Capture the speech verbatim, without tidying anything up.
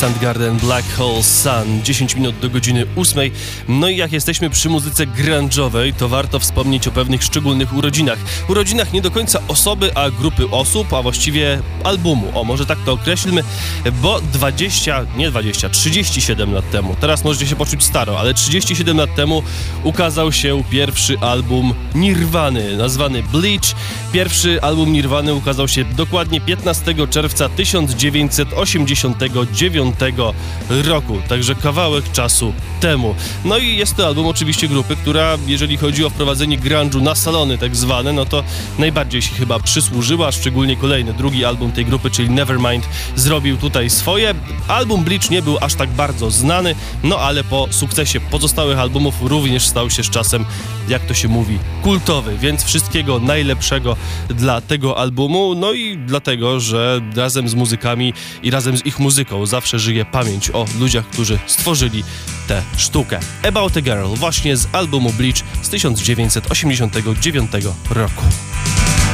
Soundgarden, Black Hole Sun, dziesięć minut do godziny ósmej. No i jak jesteśmy przy muzyce grunge'owej, to warto wspomnieć o pewnych szczególnych urodzinach. Urodzinach nie do końca osoby, a grupy osób, a właściwie albumu. O, może tak to określmy, bo dwadzieścia, nie dwadzieścia, trzydzieści siedem lat temu, teraz możecie się poczuć staro, ale trzydzieści siedem lat temu ukazał się pierwszy album Nirwany, nazwany Bleach. Pierwszy album Nirwany ukazał się dokładnie piętnastego czerwca tysiąc dziewięćset osiemdziesiątego dziewiątego roku, także kawałek czasu temu. No i jest to album oczywiście grupy, która, jeżeli chodzi o wprowadzenie grunge'u na salony tak zwane, no to najbardziej się chyba przysłużyła, szczególnie kolejny, drugi album tej grupy, czyli Nevermind, zrobił tutaj swoje. Album Bleach nie był aż tak bardzo znany, no ale po sukcesie pozostałych albumów również stał się z czasem, jak to się mówi, kultowy, więc wszystkiego najlepszego dla tego albumu, no i dlatego, że razem z muzykami i razem z ich muzyką zawsze żyje pamięć o ludziach, którzy stworzyli tę sztukę. About a Girl właśnie z albumu Bleach z tysiąc dziewięćset osiemdziesiątego dziewiątego roku.